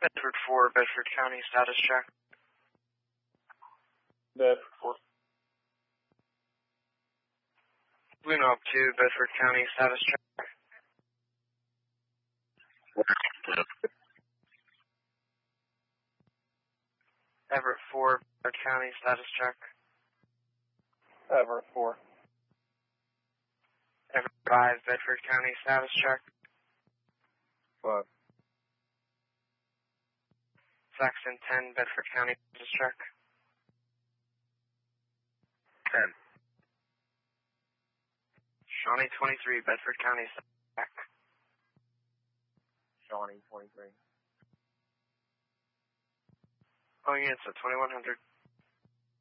Bedford 4, Bedford County, status check. Bedford 4. Blue Knob 2, Bedford County, status check. Everett 4, Bedford County, status check. Everett 4. Everett 5, Bedford County, status check. 5. Saxon 10, Bedford County, status check. 10. Shawnee 23, Bedford County, status check. Shawnee 23. Oh, units at 2100.